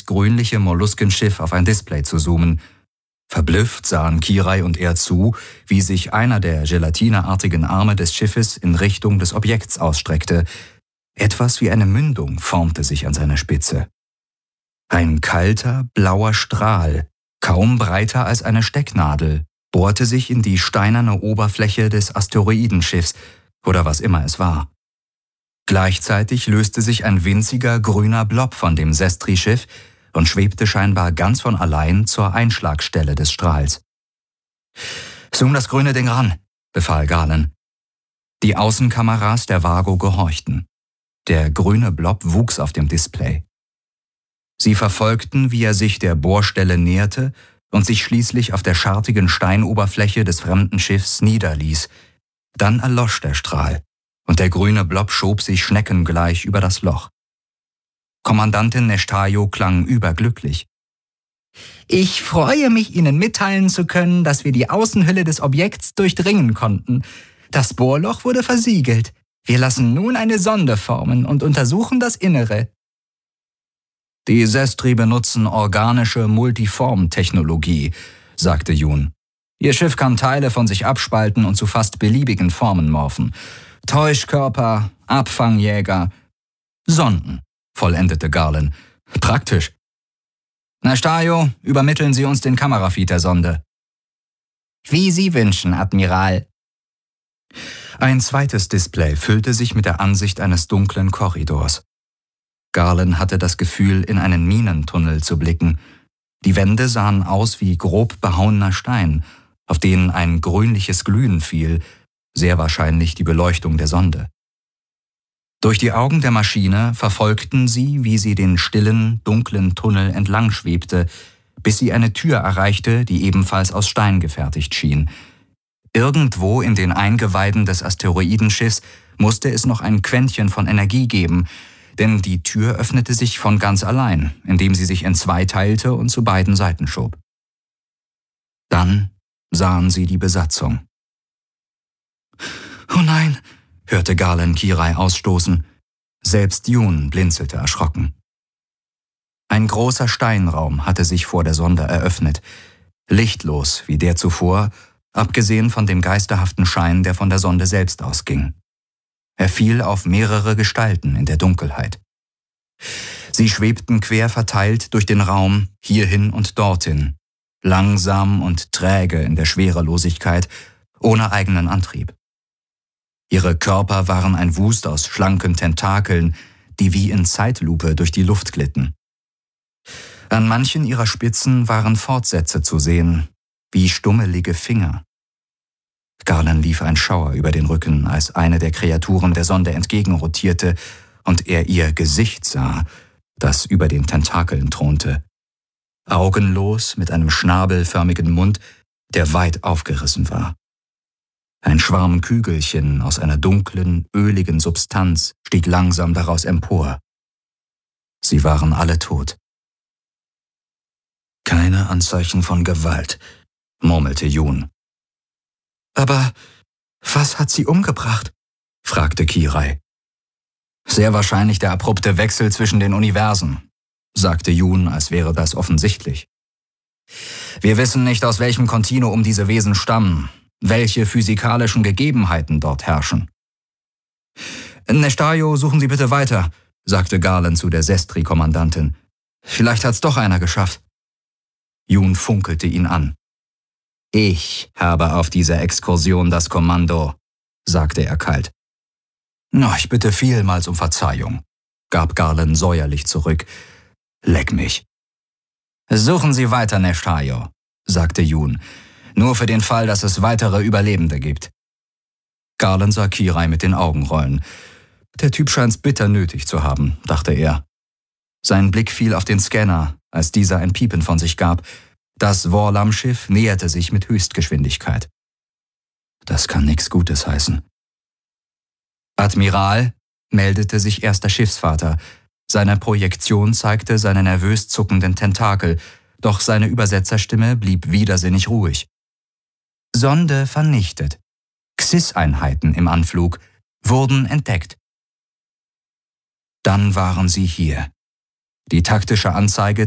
grünliche Molluskenschiff auf ein Display zu zoomen. Verblüfft sahen Kirai und er zu, wie sich einer der gelatineartigen Arme des Schiffes in Richtung des Objekts ausstreckte. Etwas wie eine Mündung formte sich an seiner Spitze. Ein kalter, blauer Strahl, kaum breiter als eine Stecknadel, bohrte sich in die steinerne Oberfläche des Asteroidenschiffs oder was immer es war. Gleichzeitig löste sich ein winziger grüner Blob von dem Sestri-Schiff und schwebte scheinbar ganz von allein zur Einschlagstelle des Strahls. »Zoom das grüne Ding ran«, befahl Galen. Die Außenkameras der Vago gehorchten. Der grüne Blob wuchs auf dem Display. Sie verfolgten, wie er sich der Bohrstelle näherte und sich schließlich auf der schartigen Steinoberfläche des fremden Schiffs niederließ. Dann erlosch der Strahl, und der grüne Blob schob sich schneckengleich über das Loch. Kommandantin Nestajo klang überglücklich. »Ich freue mich, Ihnen mitteilen zu können, dass wir die Außenhülle des Objekts durchdringen konnten. Das Bohrloch wurde versiegelt. Wir lassen nun eine Sonde formen und untersuchen das Innere.« »Die Sestri benutzen organische Multiform-Technologie«, sagte Jun. »Ihr Schiff kann Teile von sich abspalten und zu fast beliebigen Formen morphen. Täuschkörper, Abfangjäger, Sonden«, vollendete Garland. »Praktisch.« »Nestajo, übermitteln Sie uns den Kamerafeed der Sonde.« »Wie Sie wünschen, Admiral.« Ein zweites Display füllte sich mit der Ansicht eines dunklen Korridors. Garland hatte das Gefühl, in einen Minentunnel zu blicken. Die Wände sahen aus wie grob behauener Stein, auf denen ein grünliches Glühen fiel, sehr wahrscheinlich die Beleuchtung der Sonde. Durch die Augen der Maschine verfolgten sie, wie sie den stillen, dunklen Tunnel entlang schwebte, bis sie eine Tür erreichte, die ebenfalls aus Stein gefertigt schien. Irgendwo in den Eingeweiden des Asteroidenschiffs musste es noch ein Quäntchen von Energie geben, denn die Tür öffnete sich von ganz allein, indem sie sich in zwei teilte und zu beiden Seiten schob. Dann sahen sie die Besatzung. »Oh nein«, hörte Galen Kirai ausstoßen. Selbst Jun blinzelte erschrocken. Ein großer Steinraum hatte sich vor der Sonde eröffnet, lichtlos wie der zuvor, abgesehen von dem geisterhaften Schein, der von der Sonde selbst ausging. Er fiel auf mehrere Gestalten in der Dunkelheit. Sie schwebten quer verteilt durch den Raum, hierhin und dorthin, langsam und träge in der Schwerelosigkeit, ohne eigenen Antrieb. Ihre Körper waren ein Wust aus schlanken Tentakeln, die wie in Zeitlupe durch die Luft glitten. An manchen ihrer Spitzen waren Fortsätze zu sehen, wie stummelige Finger. Garland lief ein Schauer über den Rücken, als eine der Kreaturen der Sonde entgegenrotierte und er ihr Gesicht sah, das über den Tentakeln thronte. Augenlos, mit einem schnabelförmigen Mund, der weit aufgerissen war. Ein Schwarm Kügelchen aus einer dunklen, öligen Substanz stieg langsam daraus empor. Sie waren alle tot. »Keine Anzeichen von Gewalt«, murmelte Jun. »Aber was hat sie umgebracht?« fragte Kirai. »Sehr wahrscheinlich der abrupte Wechsel zwischen den Universen«, sagte Jun, als wäre das offensichtlich. »Wir wissen nicht, aus welchem Kontinuum diese Wesen stammen, welche physikalischen Gegebenheiten dort herrschen.« »Nestajo, suchen Sie bitte weiter«, sagte Garland zu der Sestri-Kommandantin. »Vielleicht hat's doch einer geschafft.« Jun funkelte ihn an. »Ich habe auf dieser Exkursion das Kommando«, sagte er kalt. »Ich bitte vielmals um Verzeihung«, gab Garland säuerlich zurück. »Leck mich.« »Suchen Sie weiter, Nestajo«, sagte Jun. »Nur für den Fall, dass es weitere Überlebende gibt.« Garland sah Kirai mit den Augen rollen. Der Typ scheint's bitter nötig zu haben, dachte er. Sein Blick fiel auf den Scanner, als dieser ein Piepen von sich gab. Das Vorlam-Schiff näherte sich mit Höchstgeschwindigkeit. Das kann nichts Gutes heißen. »Admiral«, meldete sich erst der Schiffsvater. Seine Projektion zeigte seine nervös zuckenden Tentakel, doch seine Übersetzerstimme blieb widersinnig ruhig. »Sonde vernichtet. Xis-Einheiten im Anflug wurden entdeckt.« Dann waren sie hier. Die taktische Anzeige